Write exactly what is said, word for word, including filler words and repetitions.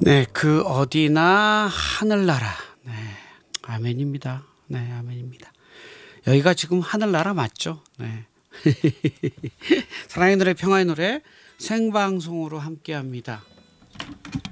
네, 그 어디나 하늘나라. 네, 아멘입니다. 네, 아멘입니다. 여기가 지금 하늘나라 맞죠? 네. 사랑의 노래, 평화의 노래 생방송으로 함께합니다.